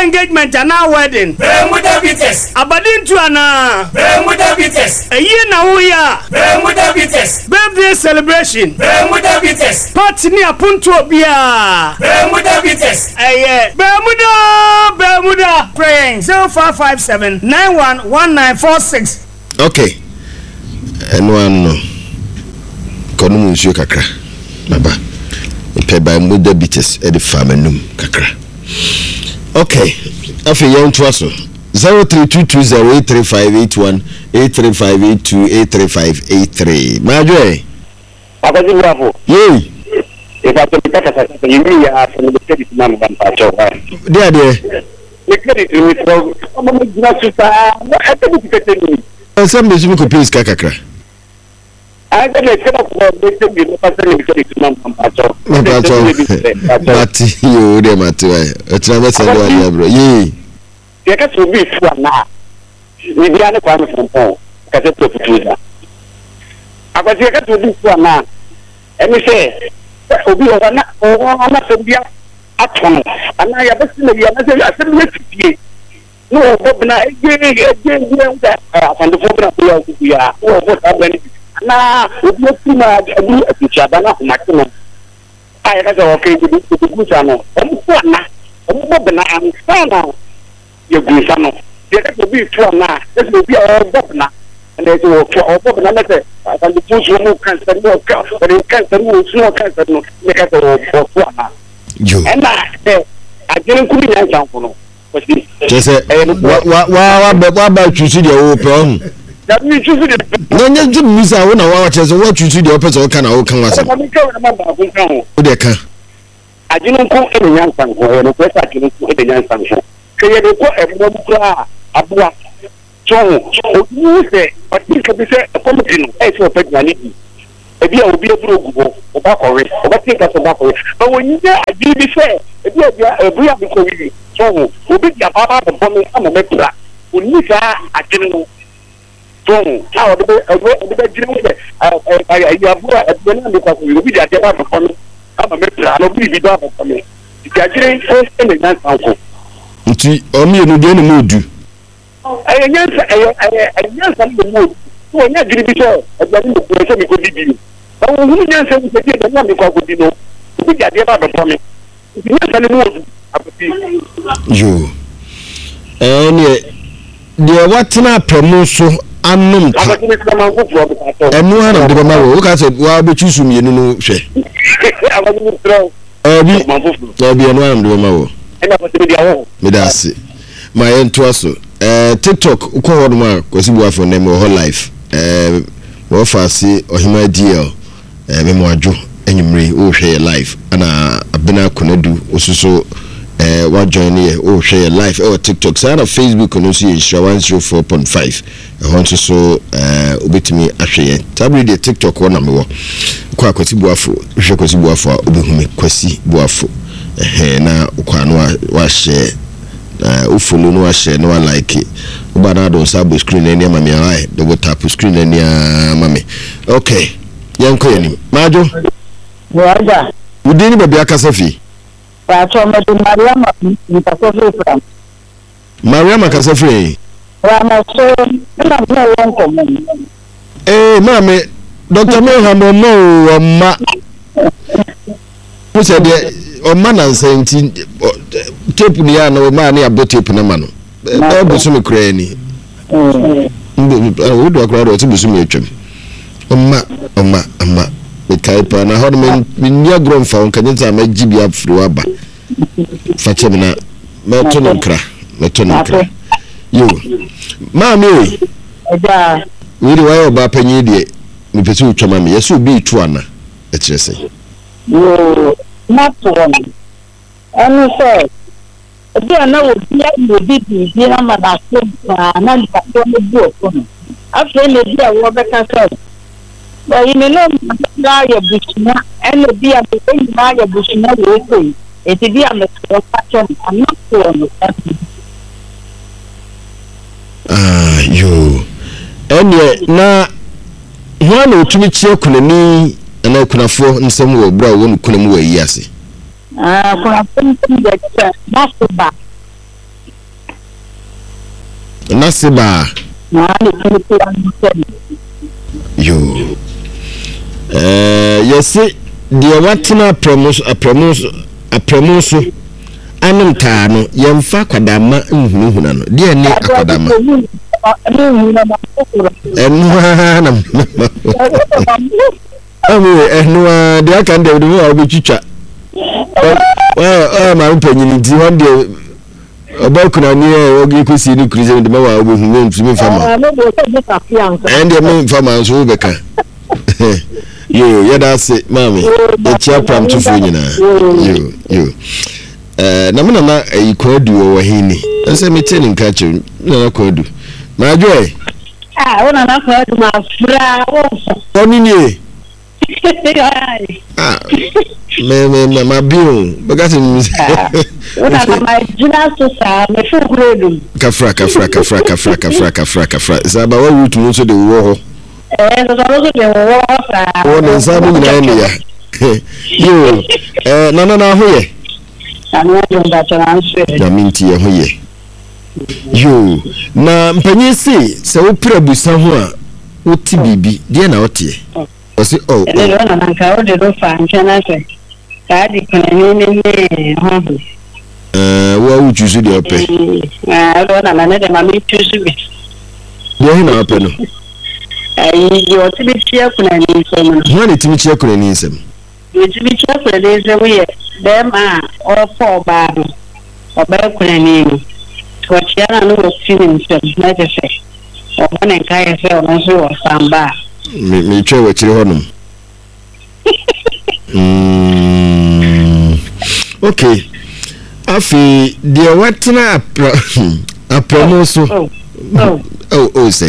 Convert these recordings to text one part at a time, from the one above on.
engagement and now wedding. Bermuda Beaters. Abadin to ana. Bermuda Beaters. A year now we are. Bermuda Beaters. Birthday celebration. Bermuda Beaters. Party near Punto Bia. Bermuda Beaters. Bermuda. Praying 0557 911946. Okay. And one kono nsuo kakra. Baba. Pe Bermuda Beaters e the farmenum kakra. Okay. Afi yon twaso 0322083581 83582 Majoy. Abaji bravo. Yey. If I take that you really are from the credit man van Pacho. There. The credit is from some business could please kakra. I don't know the credit man van Pacho. But you dem at bro. Yey. You can to be for now. We be an from home. Cassette to Tuza. I was here to be for now. And we say, Obi or not at home. And I have seen the no, but now again, and the program we are. What happened? Now, if you see my teacher, maximum. I had okay to the good channel. I'm now. You do some. There will be from now. This will be all governor. And there's all governor. And the push will cancel no car, but it cancel no cancel no. Make us all for now. And I didn't come in and jump on. Just say, what about you see the open? That means you see the. No, you miss out on what you see the opposite or can I come as a I didn't go in a young son, or a person I didn't go in a young son. Can you go and one Abua? So, you say, but you can be said a comedy as your personality. A beer will be a blue or tobacco, or think as tobacco. But when you say, I did be fair, a beer will be so so, who be your papa and forming some of the when you say, I didn't know. So, how the dream I have because we will be there for me. I'm a metro, I don't believe it for me. If you are getting first in the dance uncle. Only you do any mood. I yes, I'm the mood. So I'm not going to be sure. I'm going to be good to you. But when you answer the day, the one because we know, we got the other for me. If you answer the mood, I will be you. And the what's not promotion. Anum ka enu ana de ma wo ka se wa be chusu mi enu no hwe obi enu ana de ma wo me da se ma ento aso TikTok uko hodo ma kwasi bua for name ho life wo fa si ohima DL me mo adwo enyimre wo hwe live ana abena konadu osuso wa join here o share live or TikTok side of Facebook no see 104.5 want so obetimi ahwe tabri de TikTok wona me wo kwa kwasi buafo hwe kwasi buafo obehume kwasi buafo na kwa no wa share o follow no wa share no wa like ubana do sabo screen eni ama me ai do tap screen eni ama me okay yanko yani majo waja udini baby akasafi Mariam Kasafre. Mami, Dr. Mohamo no ma. Who said o man and saying tape ni ana ma ni abo tape na ma no. E busu me kra ni. Wo do akra do ti busu me atwam. Oma me kaipa na hodo me nya grom fa onkanyeta ma gibia afro aba. Fachemina meto nkra yo mami eja we dey why oba panyi de me pese utwama me yeso bi tu ana e kire se yo not one and so eja na wo bia no bi na ma da so na ni ka to me bi o no afre le bia wo be ka so ba yin no na ya bushina en bia be na ya bushina wo ko eti bia me so patcho amako no yo enye na hwa na otumi chie kunani na kunafo nsem wo bra wo kunam wo yi ase kunafo nsem de cha nasoba Nasiba. Yo. Yes, dear watina apremoso anum tano yemfa kwadama nhunhuna no de ni akwadama enwa de aka nde de wo obetwitwa ma mpanyini ti one day obakuna ni ogi kosi ni krize de ma wa obehu ntumi fama ende me fama so beka yo yada se mami e chia pram to fo nyina yo na me na ikwadu wo hini nse meteni nka che na kwadu ma joy ona na kwadu ma fra oni ni me ma bio because ona ma jina so sa me fu gredu kafra saba wa root no so de wo ho so de wo fra wona sabu nyina ni ya yo na hoye anu nda transfer na minti ye hoye yo na mpanyi se wo pira busa ho a wo ti bibi de na wo tie osi na nka o de do fa nchana se ka di kuna ni ho wa wo chusu de ope na de ma mi chusu bi de na ope no yo ti bi tia kuna ni nsem no ho ni ti bi tia kuna ni nsem ti bi tia kuna ni nsem ye dem a o fo ba no oba kuna ni no to tia na no fi ni nsem na je se o bana kai se o no so samba me twa wa chire honum okay afi de watina apromoso say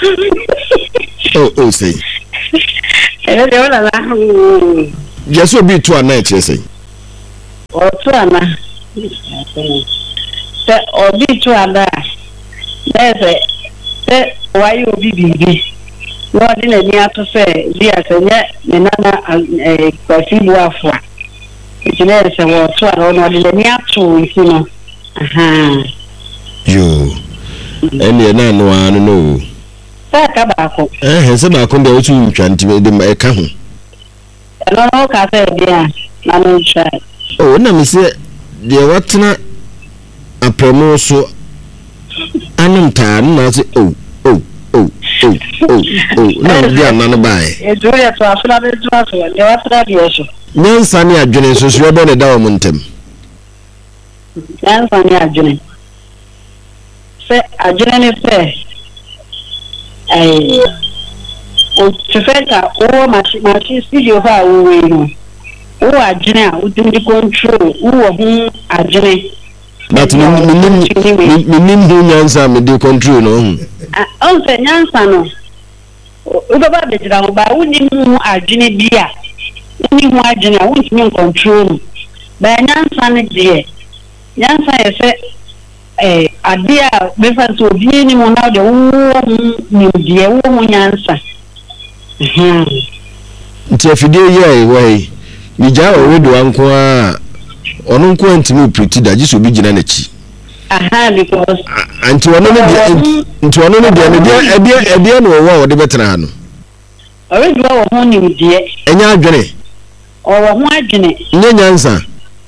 say de wala la yeso bi to ana chire say o to ana se o bi to ana se why obi bibi no de na ni ato se bi asenye ne nana kwasibu afwa ejine se wo to ara no de ni ato nsino yo ene na no anu no sa ka ba ko se ba ko de o tu ntwa nti de ka ho no ka se dia na no try na me se de watena apromoso anum ta na se na dia na no bai ejo ya to afuna be to aso le watra bi eso nyansa ni adwene so so be ne da wo ntem nyansa ni adwene se adwene ne se o tfeka o machi studio ha wo we no o adwene a o dum di control wo ho adwene but minim do nyansa me di control no on se nyansa no o baba be jira mo ba woni mu adwene bia woni mu adwene a woni mu control ba nyansa ne die nyansa ye se adia be fa so bi ni mo na de wo ni die wo mu nyansa nti afidie ye wai mi ja o redo anko a onu nko antimi pretty da jiso bi gina na chi because anti wono ne dia no wo de betena ha no already wo ho ni die enya adwene o wo ho adwene nye nyansa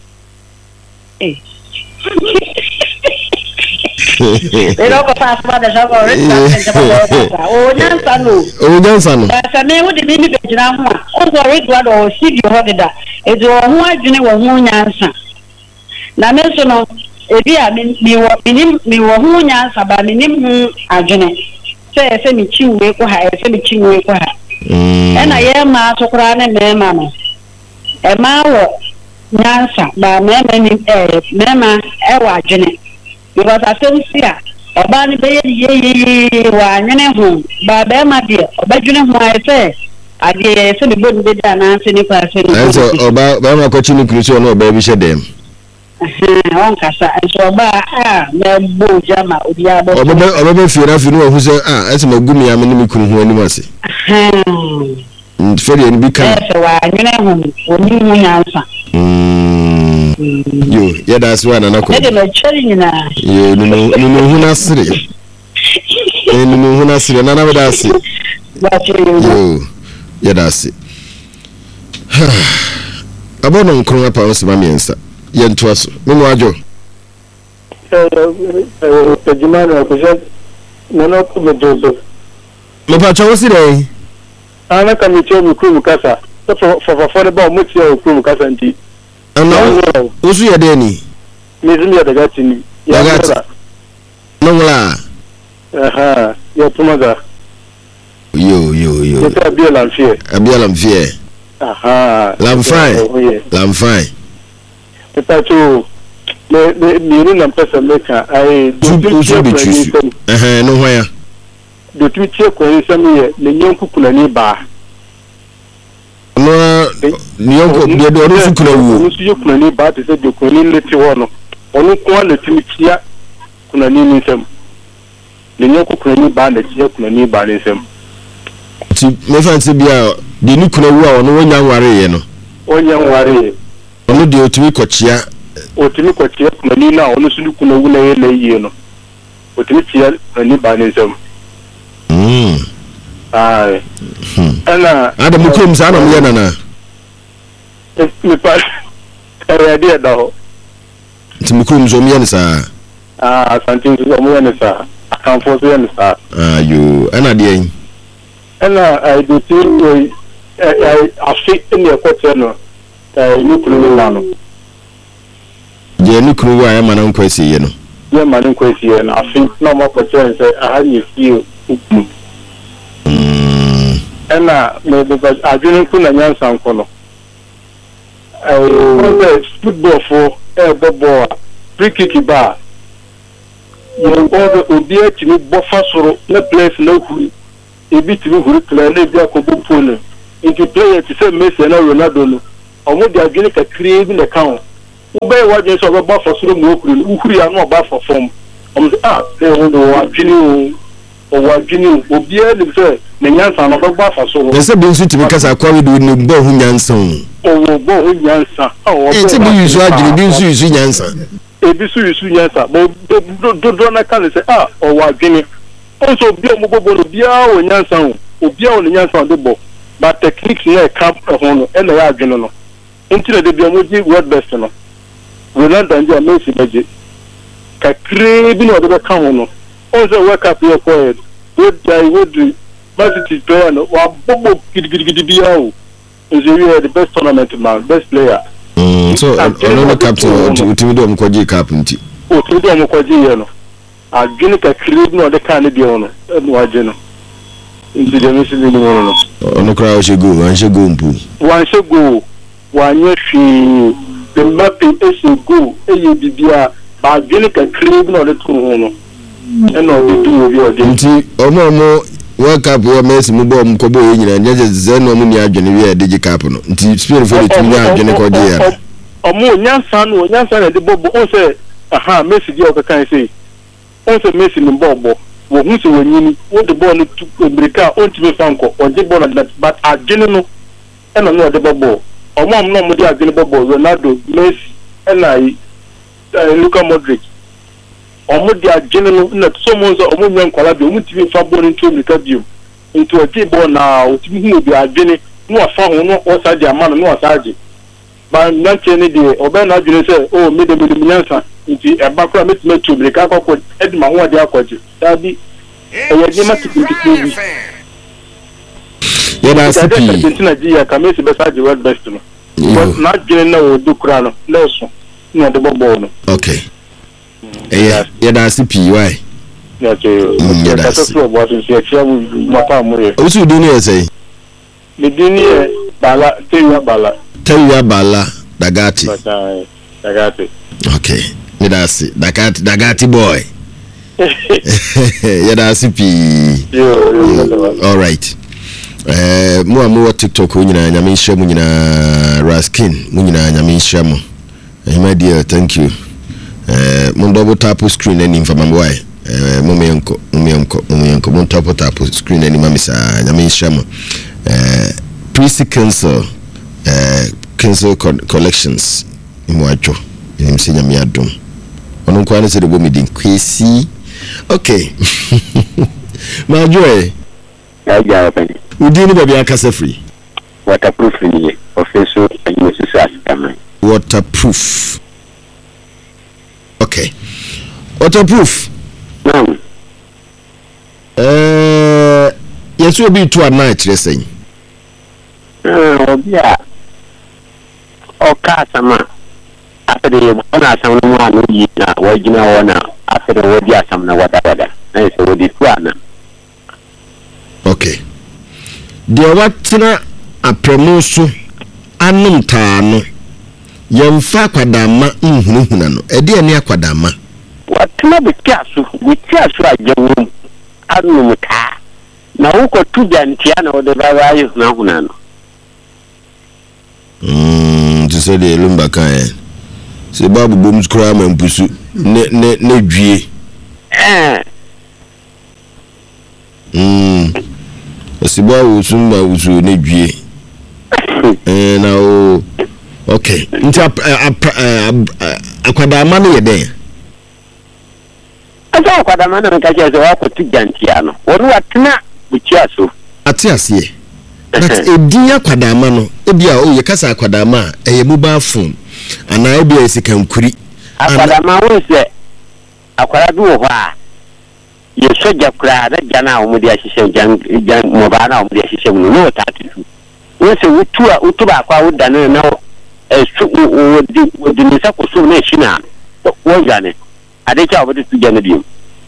Pero ko pass ba da jago o nyansa no sa me wo de bi be gina ho a o so ready do si bi ho de da e do ho adwene wo ho nyansa na me so no ebi a mi wo hu nya saba mi nim hu adwene se mi chiwe ko ha se mi chiwe ko ha na ye ma to kra ne me ma no e ma wo nyansa ba me ni me ma e wa adwene because asensia oba ni be ye wa anyene hu ba be ma de obadwene hu a se ade se mi bo ni be da na se ni kwa se ni so oba ba ma ko chi ni kristo no oba bi shedem on kasa so ba na bo jama odia bo oba fira fi no hu se ese magumi ya me ni kunu hu ani mase fere en bi kan se wa nyene hu oni hu nyansa yo ya da so na ko de me cheri nyina yo no hu na sire enu hu na sire na me da se yo ya da se abono nkron apa o se ma miensa ye nto aso me no ajo Pejimano kuja nano kumejozo me pa chawo sire ana kamicho mkuru kasa for ba muti ya mkuru kasa ndi ana usu ya deni mizumi ya dagati ni dagati nongla aha ya tumaga yo ya abia lamfie aha lamfai petacho me na pesa meka ai no hwa do tuitie ko nsam ye le nyonku kula ni ba no nyonku de do no kula wu no su kula ni ba te se de ko ni leti wono onu ko le tuitia kula ni nsam le nyonku kula ni ba le tie kula ni ba nsam ti me fancy bia de ni kula wu a ono wonya nware ye no wonya nware ono de otumi kochia kula ni na onu su kula wu na ye le ye no otumi tia kula ni ba nsam ai ana ada mukum sana mjana na mi pa dia daho mukum zo mjana sa santin zo mjana sa kan fo zo sa ayo ana dia ana ai do ti ai afi ni ko teno ni kunu nano je ni kunu wa ya manan kwesi ye no ye manan kwesi ye na afi na mo ko teno se ahani fi ena me be adwene ku na nyansa nkono football for bobo free kick ba yo obi a timi bofa soro na place na huri ebi timi huri plan na bi akobo pole into player ti say Messi na Ronaldo no omo di adwene ka create bi na kan wo be wa dwen so ba fa soro mo huri ya no ba fa form omo e wo adwene owajini obia ni se ne nyansa no ba fa so ese bi nsu timi kasa kwawe do ne bo hu nyansa o bo hu nyansa ti bi yusu ajiri bi nsu yusu nyansa ebi su yusu nyansa bo do na kan se owajini onso obia mo bobo no bia o nyansa obia o nyansa de bo but techniques na camp ho no e na ya adwene no enti na de bia mo ji world best no Ronaldo ndia Messi beje ka krebi no de ka ho no also wake up your quiet would City player no wa bobo gidigidi biao is the best tournament man best player so no captain to do mkoji captain o to do mkoji ye no agene ka create no de kan de ono no agene ndi de mesi ni no no kra o shego an shego mpu wan shego wanye hwi the map is go eye bibia ba agene ka create no de to no eno bi tu obi ode nti omo World Cup wo Messi mu bo mkobo ye nyina nje zeno mu ni adwene wi edigi cup no nti spirit for the team adwene ko je ya omo nyansa na de bobo on se Messi di o ka kan sei on se Messi ni bobo wo hu se wanyini wo de ball no America on ti me fanko on de ball na but adwene no eno no de bobo omo no mo de adwene bobo Ronaldo Messi ena Luka Modric omo dia adwene no na so mo so omo nyan kwala bi omo tibi fa ball into America bio into a table na o tibi hu bi adwene no afa ho no o sa dia man no asaje ba nyanche ne de obe na adwene se o me de nyansa nti e ba kra metime to America kokko edi ma ho ade akwaje dabi e ye ma tibi bi ye na sipi Argentina ji ya Messi be saje world best no but na adwene na o du kra no leso no de bobo no okay yeah that's CP why yeah that's so what is here mapa moye o su dini e say me dini e bala teya bala dagati okay that's dagati boy yeah that's CP all right mu amu TikTok nyina nyame hye mu nyina Raskin mu nyina nyame hye mu my dear thank you mon double tap screen any for my boy mumenko mon tap screen any mamisa nyame hye Priest cancel collections imwacho nimse nyame adom ono kwa ne se de bo medin kwesi okay My joy. Udi ni baby akasa free. Waterproof ni official and coming. Waterproof. Okay. Waterproof. No. Yes, we'll be to a night dressing. Yeah. Oh, Casama. After the one, you know, what you know, after the word, yes, I'm not whatever. Nice, what is one. Okay. Deɛ watena apremoso anum taano yɛmfa akwadama nhunahuna no ɛde ne akwadama watena betiaso agyawo anum taa na wokɔtu gyantia na wode baba ayɛ hunahuna no tse de lumba kan se babu bom skura ma mpusu ne dwie Siba usumba usu ne dwie na o okay nti akwadama no ye den asa akwadama no ka che wa kotu gantia no wonu atena bukia so ate ase but edin akwadama no ebia o ye kasa akwadama eye mobile phone ana ebia esikankuri akwadama wo se akwara bi wo ha ye soja kura da jana o mudi asise jan mo ba na o mudi asise mu no tatu wo se wutu ba kwa wo dane na wo di ni sa ko so na shina wo jane ade cha wo di tu jane bi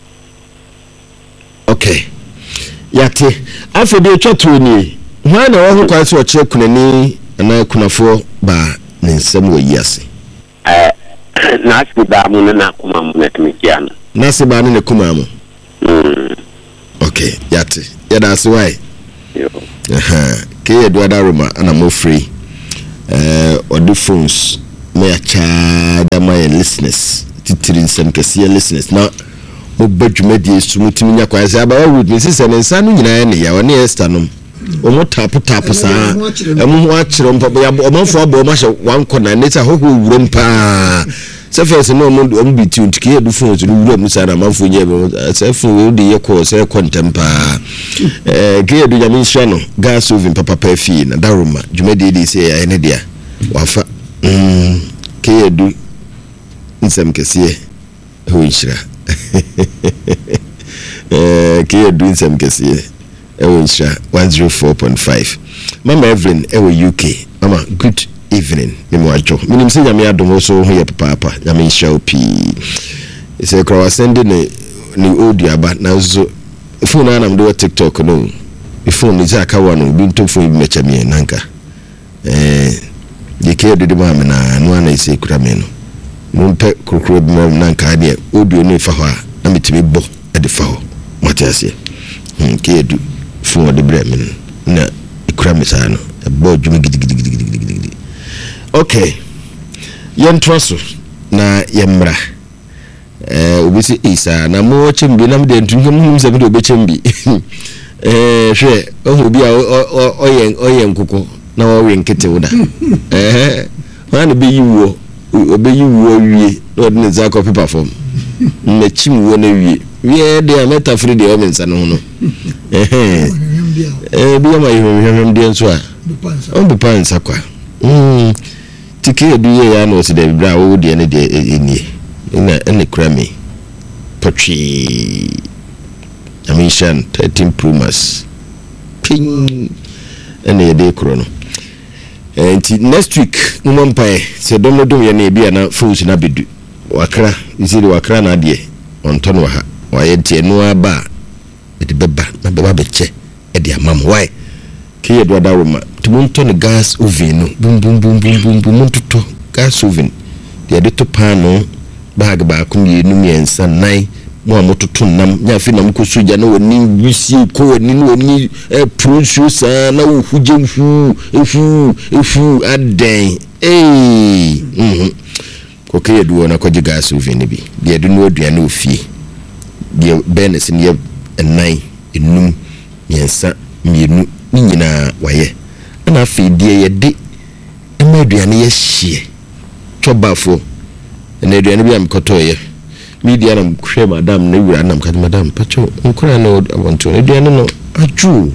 okay yate afa de twato ni hwa na wo ho kwa se o kire kunani na kunafo ba ne nsam wo yiase na asibi ba mu na kuma mu na timikiana na asibi ba ne kuma mu okay yate yada se why ke edu adaruma ana mo free odu phones me ya cha da my listeners titirin sem kese listeners na mo badwumadi esumutimi nya kwa se aba wood me sise ne nsa no nyina ne ya one Esther nom o mo tap saa emu ho akire mpa ya o manfo abo ma hye wanko na neta ho wurom pa se first no mo biti untike edu phones no wurom sa na manfo nye be se phone we di yeko se contempa ke edu nya minhwa no gas oven papa pa fi na daruma dwumadi di se ya ne dia wafa ke edu nsem kese ho nhyira ke edu nsem kese Ewensha 104.5. Mama Evelyn ewe UK. Mama good evening. Mimwacho. Minim se nyame adom so ho ye papa. Nyame nsha opi. Ise kwa send ni audio aba na zo phone na nam do TikTok no. Phone ni za kawa no bi nto phone mecha me nanka. Ye ke do ma me na no ana ise kura me no. Mo mpe krokro bi ma nanka de audio no fa ho a na metimi bo e de fa ho. Matiase. Ke do for the bremen na ikramisa no ebo dwuma gidigidi okay yen troso na yemra obisi isa na mo chimbi na mde ntunke mu mse mde obechimbi hwe ohu bia oyen kuko na wo wen kete woda wana be yiwo obeyiwo wie no de zako paper form na chimwo na wie de ameta free de o mensa no no bi ma yihwehwem de nso a on be pansa kwa tike du ye ya no se de bra wo de ne de enie ene krami potchi amishan 13 Pumas ping ene de krono enti next week mo mpa se dom ye na bia na fools na bedu wakra isiri wakra na de onto no ha waye tie no aba edi beba na beba beche edi amam why ke ye do adaroma tumonto ne gas oven no bum toto gas oven de de to pan no bag ba ko mienu miensa nan mo amototo nam nya fi nam ko soja na woni wisi ko woni no woni producer na wo huje efu aden ko ke ye do na ko je gas oven bi de do no aduane ofie de benes ne ennan enum miensa mienu ni nyina waye na afi de ye de ma aduane ye hye tobafo na aduane bi am kotoye media na hwe madam na wura nam ka madam pacho nkura na want to aduane no adwo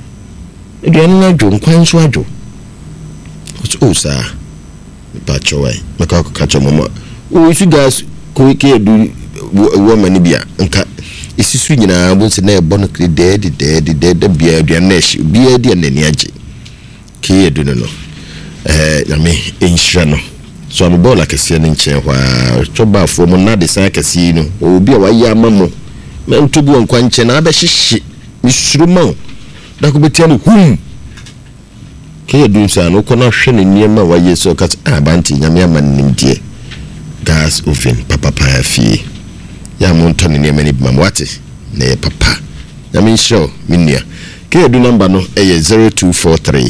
nkwan so adwo o sa pacho wai maka ka cho mama o isu gas ko ke du woman bia nka isisu nyina bo se na ebo no de bia aduane na hye bia de na ni age ke edu no na me enhira no so am bola kese ne nche hwa choba fo mo na de san kese no obi a waye amamo me ntobu nkwa nche na abehyehe ni suruma da ko betia no ke edu nsa no ko na hwe ne niema waye so kat abanti nyame amanimdie gas oven papa fi ya mo ntone niema ni bima wate na ye papa nyame show minia ke edu number no 0243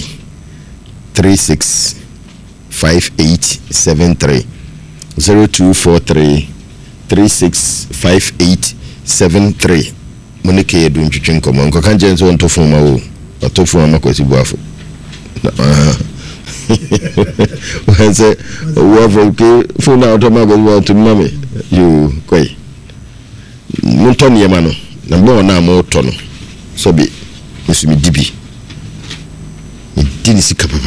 36 5873 0243 365873 monike edu ntwetwe nkomo nko kan jenzo ntofo ma wo atofo ma kwesi buafo wanze wo volke funa automago wo to mame you koi muntoni yema no na mbo na mo to no so bi musumi dibi dini sika papa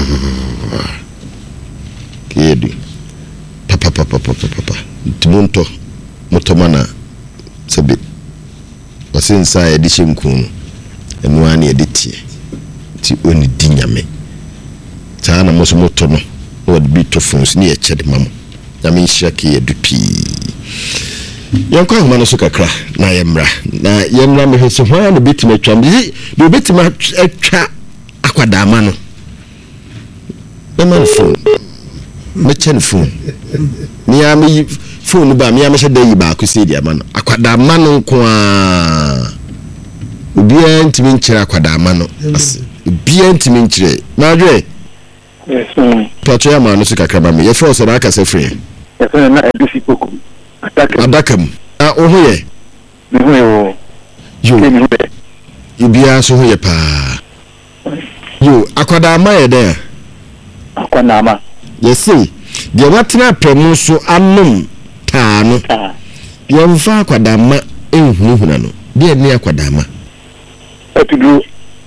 kedu papa timonto motomana sabi wasensa edition kun enwani editie ti oni dinyame tana moto no wod bi to phones ni echede mamo na me shake edupi yankwa homa no so kakra na yemra me hwese hwa no bitima twam di bitima atwa akwadama no phone me chen phone ni am phone ba me am hye yi ba ko se dia ma no akwada ma no ko a obia ntimi nkyere akwada ma no obia ntimi nkyere na adwe yes pato ya ma no sika kraba me ye force na aka se free yes na edisi poku adakam a ohoye me ho yo obia so hoye pa yo akwada ma ye den akwana ma yesi de watena premu so anum taa no yemfa akwadama enhuhuna no de ni akwadama atudru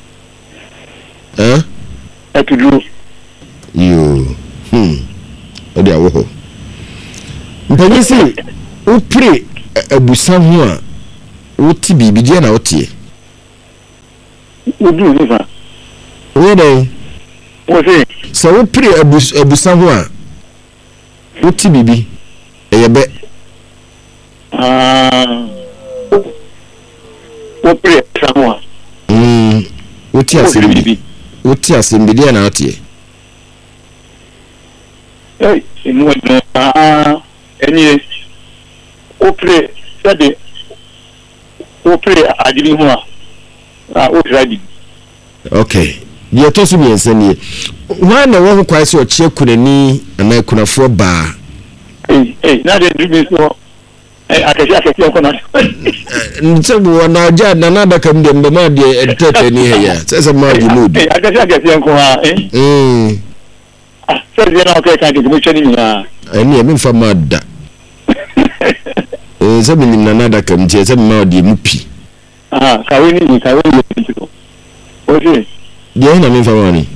yo odi awo mpanyisi upre abusa ho a woti bibidia na wotie udu nifa wode wose so upre abusa ho a woti bibi eyebe upre samwa woti asembidi na wotie inu eni upre sade upre adiri ho a otradi okay ye to so bi ensanie wa na wo kwai se o chie kunani na kunafo ba na de dribi so akasi ko na ntsebu na ja na na da kam de mbema de etete ni he ya sese ma di mood akasi ko ha sese na okay kan de mo chani na eni e mfa ma da sebe ni na da kam je sebe ma de mu pi kawe ni ko oje de na mfa ma ni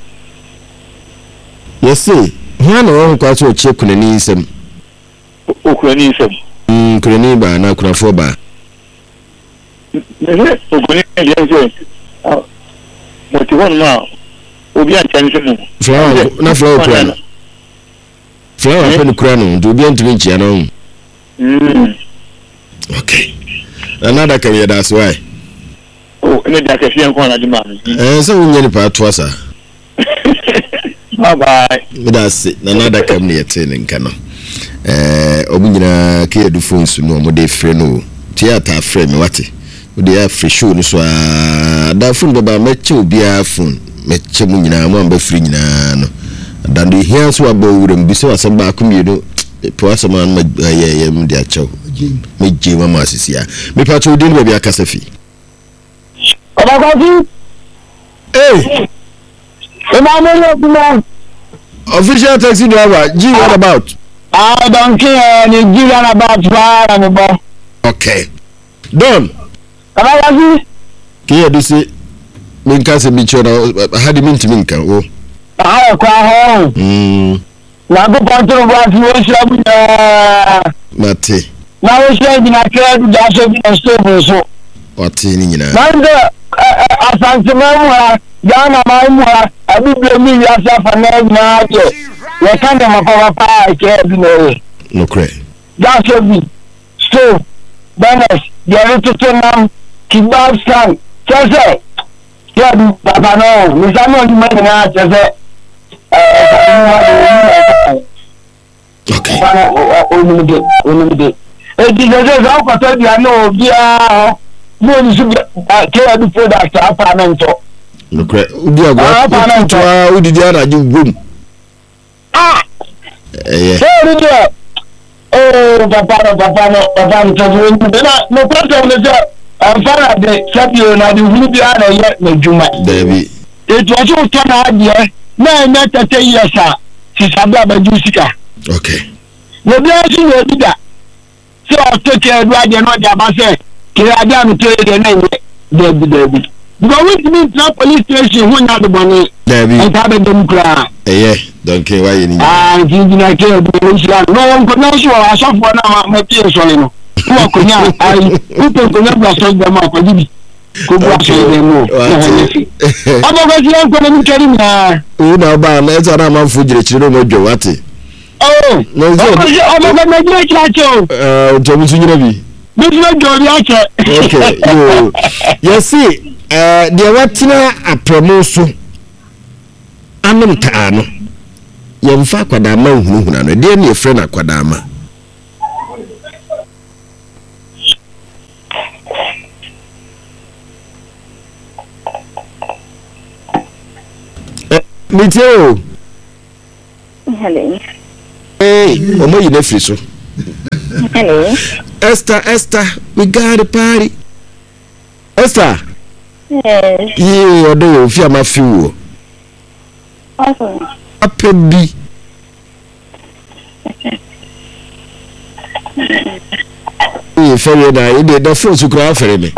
yes hia na wo kwa so chie kunani nsem okunani nsem kunani ba na kunafo ba okunani yense mo ti won ma obi an chan semu flower pen kurano do obi an tumi nchia no okay another can you that's why ene da ka fian ko na di ma so wo nyani pa to asa bye bye that's another can you tell nka no obunyina ke edu phones no mo de frɛ no theater frɛ me wate wo de ya frɛ show no so da phone baba meche obi a phone meche mu nyina mo amba frɛ nyina no dan de hia so aba wuram bi so asem ba ko mienu po asem an ye me de achew me je mama asisia me pa cho din ba bi akasa fi Obagoji official taxi driver G what about I don't care ni G what about far and about Okay. Don. Kamawazi. Kiye disi minka se bicho na hadi minti minka o. Kwa ho. Na go control ba fi o sha bu na. Mate. Na o sha bi na kra du da so bi na stove so. Oti ni nyina. Na asante mamwa yana mamwa abible mi ya safa na na ake. We kan dem papa ke bi no. No kre. Da so bi. So, Dennis, the little nam, kebab stand, Chese, Papa no, Miss Amon, you might not Chese. Okay. Only it is a result of the no, dear, no, you should care before that apartment. No kre. Who did you do boom? Ah, yeah. Oh, papa, no problem is that I'm far at the Sabio, and I will be out of yet, no Juma. Baby, it was all turned out here. No, not a 10 years, sir. She's a baba Jusica. Okay. The blessing will be that. So I'll take care of what you're not about say. Can I damn to the name? Debbie. Because we meet no police station when not the money. Debbie, and have a democrat. Yeah, don't care why you need. Ah, you didn't care about no one could know so I saw for now my tears on him. I people could never solve them up. Could watch them more. I'm over here going to carry me. Oh, now, but let's have a food. What? Oh, no, I'm going to make okay, you see, the watina a promotion. Anum taano. Yemfa kwadama hunhuna no de ne frɛ na kwadama. Miteo. Hello. Hey, omo yi na firi so. Hello. Esther, we got a party. Esther. Yes. Yeah, odo fi ama fi wo. Awesome. Apebi. Fere na ide da phone su kura fere me.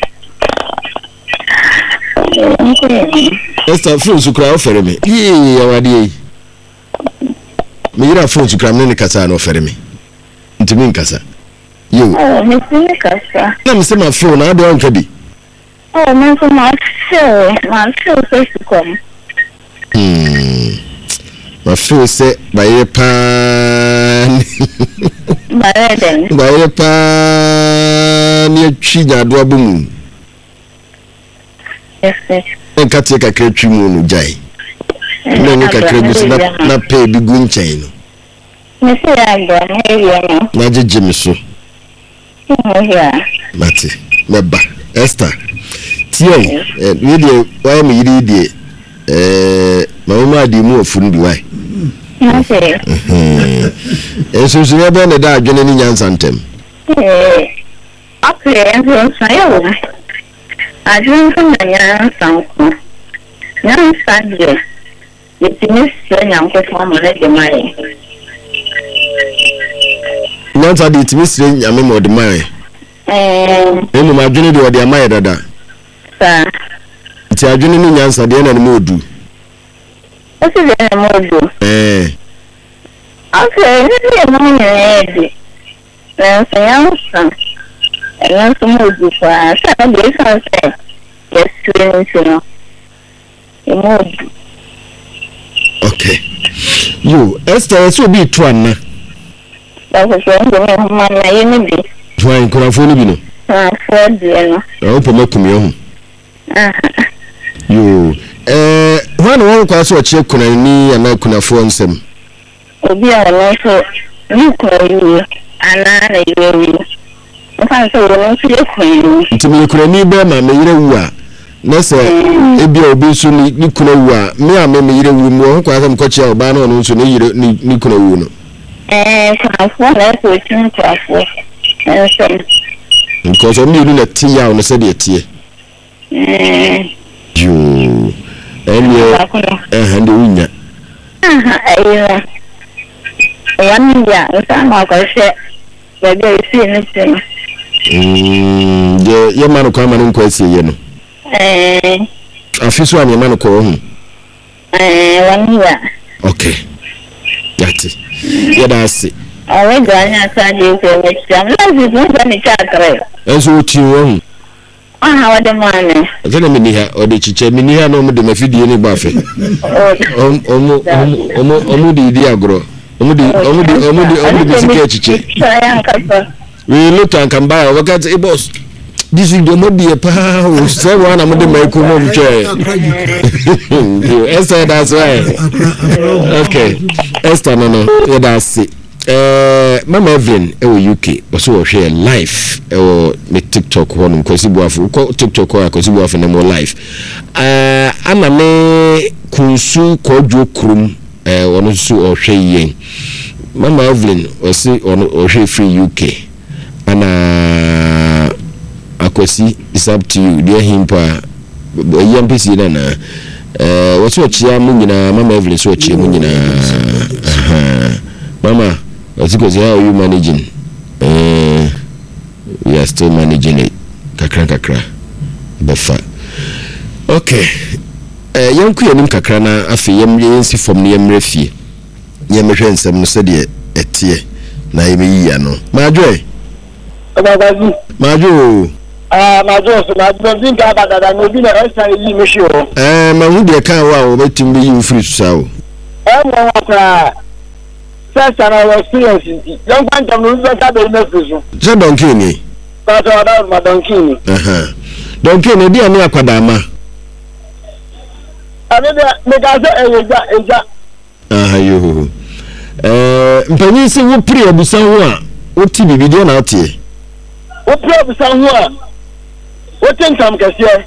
Esther phone su kura fere me. Ya wade yi. Me yira phone su kura me ne kasa na fere me. Ntimi nkasa. Yo. Oh, me ntimi kasa. Na me se ma phone na de onka bi. Oh, me so ma show so come. Ma feel say by pan. By pan ye chija do abum. Yes. Enka tie kakra twi mu no jai. Na ni kakra bi na pay bi gu nchen no. Me say agba na area no. Na jeje me so. Yeah. Mate, meba. Esther. Tie, we dey why me yiri dey mama di mu ofun bi why. Okay. Eso so ya be na da adwene ni nyansa ntem. Okay, enso sayo. Adwene fun na nyansa nko. Nyansa de. Yetimis nyanko fun mo na de mai. Nyansa de yetimis nyame mo de mai. Enu ma adwene de odi amai dada. Sa. Ti adwene ni nyansa de na mo odu. What's the name? Okay, this is my name. Let's say I'm son. And I'm some more good for us. I'm going to say, yes, okay. You, Esther, so be twin. That's a friend of my enemy. Twine, could have phone you. For dinner. I hope I'm coming home. You. One won kwaso a check kuna ni ana kuna fonsem. Obi a no so ni ko yi ana na yi. Nfa so no so ye ko. Ntimi kuna ni be ma me yire wu a. Na se ebi obi so ni kuna wu a. Me a me yire wu mu ho kwasa mko chia oba na no so ni yire ni kuna wu no. Kwa so na so tin kwa so. Because me you na tia on se de tie. You and unya. One year, some of us said, but they see anything. ye man ko man ko esi ye no afiso an ye man ko ho 1 year okay yati ye da se awe ganya saje ko wecham lazi ko ni chakre enso ti wo aha wade mane zene mini ha ode chiche mini ha no mo de mafidie ni ba fe omu di agro omu di sike chiche we look and come by what a boss this is the modi pa o say one am de mai ko mo mche Esther that's right okay Esther no yeah that's Mama Evelyn UK also we share live me TikTok one kwesibuafo ko TikTok ko kwesibuafo na mo live ana me kunsu kodwo krum wono so o hwe yen Mama Evelyn osi o hwe free UK ana akwesi is up to you dear himpa YMPC na what's what ya mu nyina Mama Evelyn so chi mu nyina mama because how are you managing we are still managing it kakra befa okay yanku yanim kakra na afi yemyensi from ne yemrefie yemhwe nsem no se de etie na yemeyi ya no majoy Ababazi majo majo so majo zinga badada no bi na esa yi meshi o mahu de kan wa o betim be yi free sawo mo wata sasa na experience young man jam no be ta be na fiso je donkey ni ta to da ma donkey ni donkey ni dia ni akwada ma ane de me ga se eja yo mpanyi se wo pri abusan ho a wo ti bibi de na atie wo pri abusan ho a wo tentam kase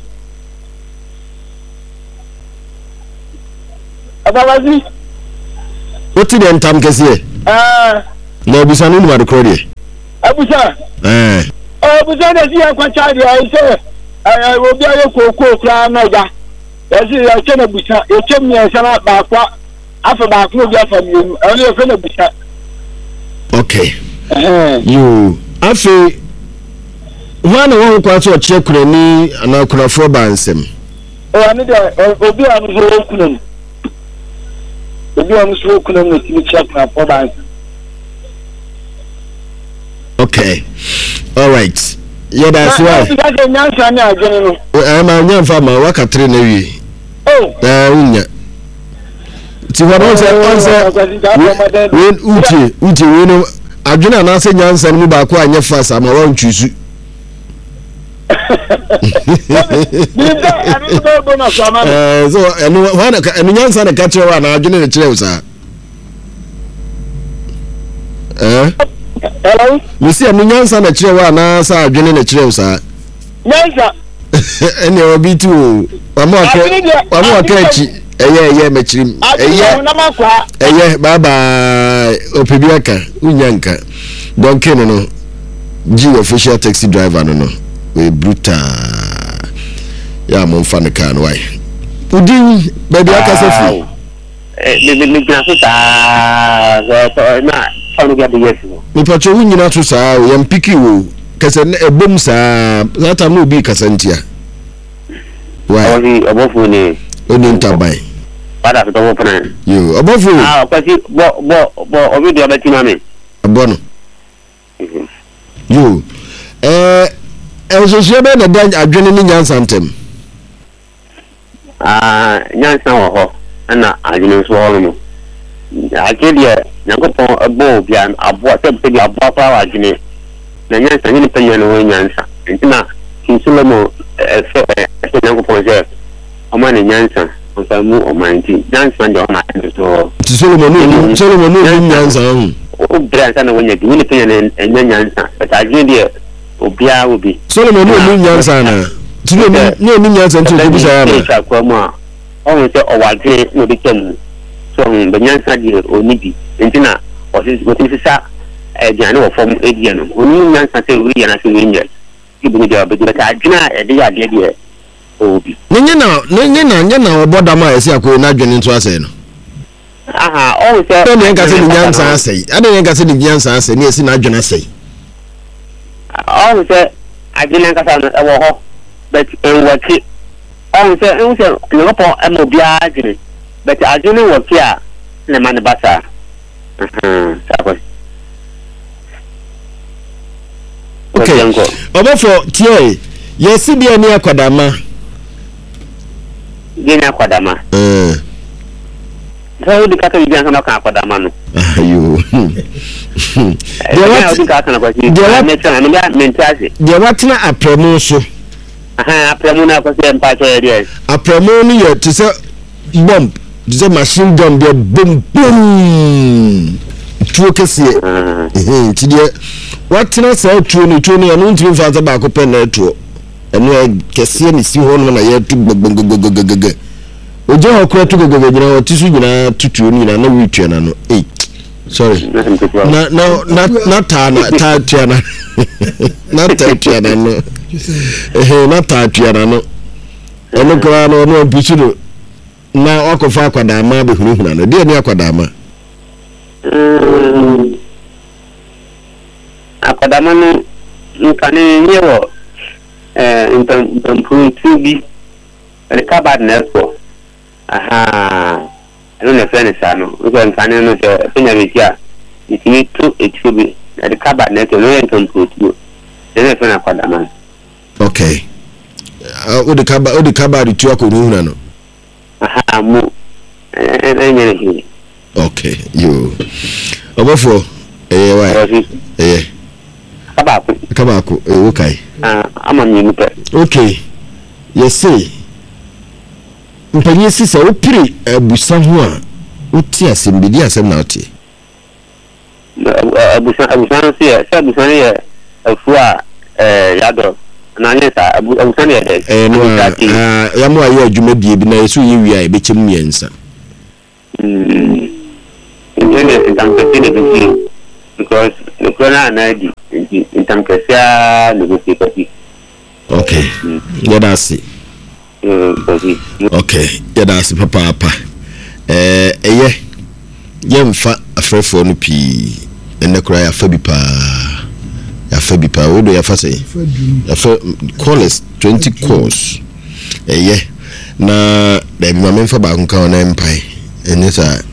abawazi wo ti de ntam kase na abusan no ma de kro de abusan abusan de si akwacha de ai se obi ayo kokoko kra na ja esi ya chena busa e chem ya sana ba kwa afa ba kwa bi afa mi ani e fe na busa okay you afi wana wo kwa so che kure ni ana kura fo ba nsem ani de obi am so kunam obi am so kunam no ti check na fo ba nsem okay all right yeah that's why ma nyamfa ma waka 3 na wi unya ti wa no se uti we no adwena na se nyansa no ba ko anya fast ama wa ntwisu so enu nyansa na katre wa na adwena na kire usa hello misi enu nyansa na kire wa na sa adwena na kire usa nyansa ene obi tu wamo akachi eye mechirim eye baba opebiaka unyanka donkey no G official taxi driver no we brutal ya mo fa ne kan why udin baby aka safi me gnaso ta na fanu ga de yesu mi pacho unyina to saa o yam piki wo kase na ebom saa zata no bi kasantia why obi obofu ni oni ntabai pada to bo pana yo obofu kwasi bo obi do abati mame abono yo enso be na dan adwene ni nyansa ntem nyansa wo ho na adwene so ho no akede nyankopon abo bia abo se bi abo fa adwene na nyansa ni penya no nyansa ntina kinsulomo so nyankopon je amane nyansa onsa mu omanti nyansa ndio na so Solomon no nyansa o bransa na wonya ni penya na nyansa but adwene dia obia obi Solomon no nyansa na tino ni nyansa nti obi sa na ka kwa ma o se o wadre no bi tem so be nyansa dia onidi ntina o se sa diane wo fom edie no oni nyansa se wi yana se wi nyɛ ibuni dia be dia ka adwena de ya de dia obi nyina oboda ma esi akọ na adwene nto asɛ no aha o se to ne nka se nyansa asɛ ade ne nka se nyansa asɛ ne esi na adwene asɛ ɔn sɛ adwene nkasa no ɛwɔ hɔ but ɛwɔkye ɔn sɛ nyɔpɔ ɛma obiara adwene but adwene wɔkye a ne ma ne ba saa sakɔ okay ɔbɛfo tie yɛsi bia ne akwadama gene akwadama so di kaka bibi anka maka akwadama no ayo de watna apremu so apremu na kwase mpacho area apremu no ye to say bomb to say machine gun de boom boom tuo kese ti de watna sa tuo no anu ntimi fa za ba ko pe na tuo enu kese ni si ho no na ye tu gbogbogbogbogbogbo oje okura tu gbogbogbogbo jina otisu jina tutu ni na wi tuana no sorry na ta tuana na ta tuana no na ta tuana no enu kwa no bisu na wakofa akwadama be hunuhuna no de ni akwadama akwadama no nkane nyewo improvement bi recovered network no ne friend sa no we nkane no se penya metia itimi to etubi recovered network no improvement ne friend akwadama okay o de cover tu akonuhuna no mu enye okay you obofo why kabako okay ama nyinu pe okay yes say mpanye sisa opiri abusa ho a oti asembedi asem na oti abusa se abusa ye afu a yado na nye sa abusa ne ya mo aye adwuma die bi na yeso ye wi a ebechem miensa because the corona na di in tamkesia negotiate okay that's it okay that's papa eye yemfa afrefo no pi ene kura ya fa bi pa odo ya fa sei ya fa calls 20 calls eye na da bi ma memfa ba kunka ona empai ene sa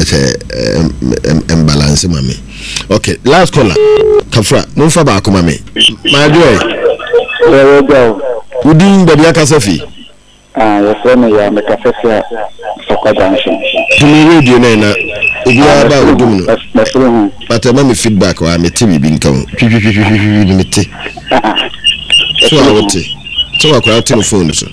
imbalance mame okay last caller kafra memfa ba akoma me my boy go udin da biya kasafi yes me ya me kasafi Sokwa Junction tumi radio na ebia ba odum no but me feedback wa me tv bi nkan ni mete so awote so akwa telephone so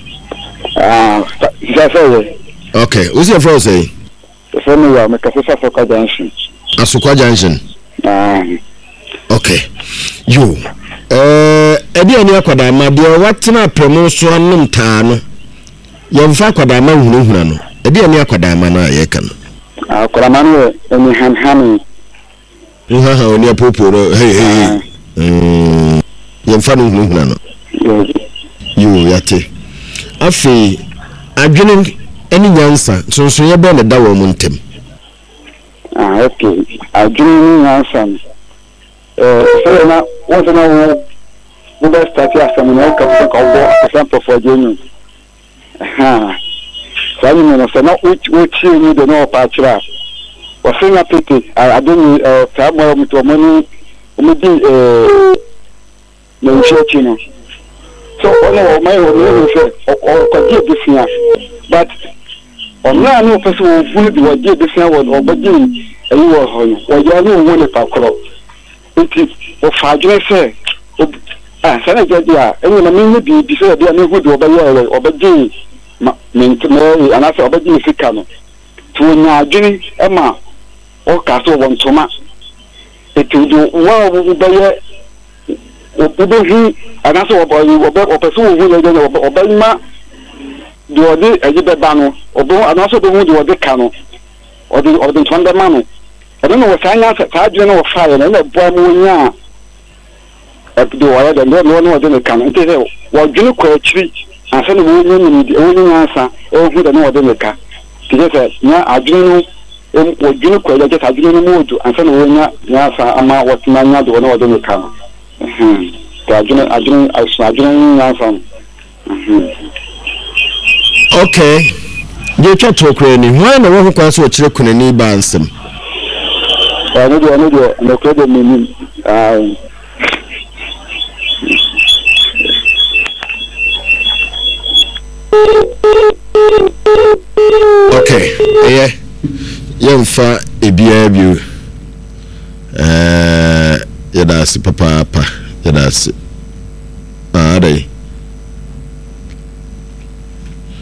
okay who's your friend say so me ya me kasafi Sokwa Junction Asokwa Junction okay you edi ani akwadama de watena premo so anum taa no yemfa akwadama hunuhuna no edi ani akwadama na yeka no akwadama no eni hanhani oni apoporo hey yemfa no hunuhuna no you yate afi adwene eni nyansa sonso ye be ne dawo mu ntem okay adwene nyansa so na wọ́n na wo best start ya some no ka ko bo example for jenu so you know so na which you do no pa chira o se na pete adoni ta mo to money o di no church no so ono my o se o di bifia but ona no person wo di wo di bifia wo obaji eyi wo ho wo ya no wo le pa kro enti o fadwe se sana jadia eni na minni bi se bia na gudu obaye obaji mentme anase obaji fika no to nya adwini ema o ka so won toma etudu wa obaye obahi anase obaso wo hu le obayima de odi ejibe ba no obo anase obo hu de odi ka no odi tonda ma no eno no wasanya sa adwini no fa ye na bo mu nya do waya da no de kan ntese wo dwene kwa akiri ansa ne wo nyi ansa o hu da no de ka tije nya adwene no wo dwene kwa ya ta adwene no modu ansa ne wo nya ansa ama wo tuma nya do no de kan adwene nyansa. Okay. Je twa to kra ni hwan na wo ho kwa so o kire kunani ba ansem. No kede mini Okay, yemfa ebia bio yedasi papa yedasi ade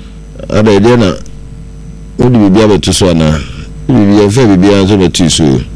dia na odi bibia betu so na bibia fa bibia so betu so